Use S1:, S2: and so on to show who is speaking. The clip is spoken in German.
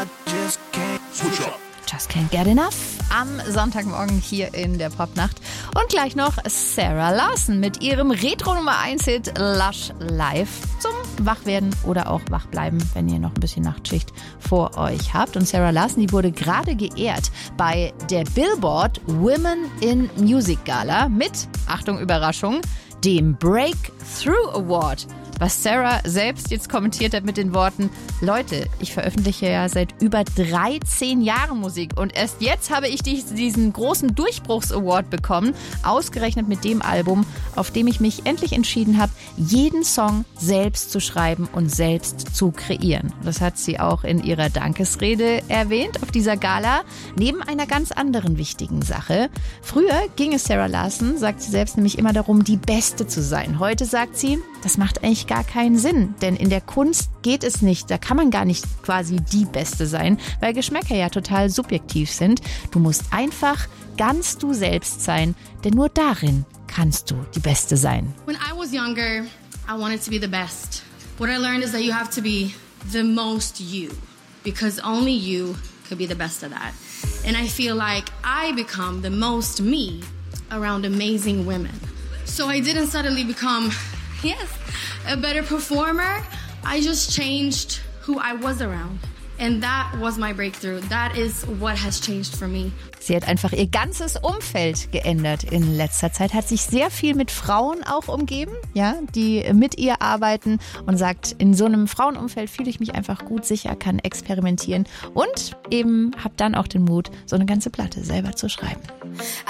S1: Just Can't Get Enough am Sonntagmorgen hier in der Popnacht. Und gleich noch Sarah Larsson mit ihrem Retro-Nummer-1-Hit Lush Live zum Wachwerden oder auch Wachbleiben, wenn ihr noch ein bisschen Nachtschicht vor euch habt. Und Sarah Larsson, die wurde gerade geehrt bei der Billboard Women in Music Gala mit, Achtung Überraschung, dem Breakthrough Award. Was Sarah selbst jetzt kommentiert hat mit den Worten: Leute, ich veröffentliche ja seit über 13 Jahren Musik und erst jetzt habe ich diesen großen Durchbruchs-Award bekommen, ausgerechnet mit dem Album, auf dem ich mich endlich entschieden habe, jeden Song selbst zu schreiben und selbst zu kreieren. Das hat sie auch in ihrer Dankesrede erwähnt auf dieser Gala, neben einer ganz anderen wichtigen Sache. Früher ging es Sarah Larsson, sagt sie selbst, nämlich immer darum, die Beste zu sein. Heute sagt sie, das macht eigentlich gar keinen Sinn, denn in der Kunst geht es nicht, da kann man gar nicht quasi die Beste sein, weil Geschmäcker ja total subjektiv sind. Du musst einfach ganz du selbst sein, denn nur darin kannst du die Beste sein.
S2: When I was younger, I wanted to be the best. What I learned is that you have to be the most you, because only you could be the best of that. And I feel like I become the most me around amazing women. So I didn't suddenly become a better performer. I just changed who I was around. And that was my breakthrough. That is what has changed for me.
S1: Sie hat einfach ihr ganzes Umfeld geändert in letzter Zeit, hat sich sehr viel mit Frauen auch umgeben, ja, die mit ihr arbeiten und sagt, in so einem Frauenumfeld fühle ich mich einfach gut, sicher, kann experimentieren und eben habe dann auch den Mut, so eine ganze Platte selber zu schreiben.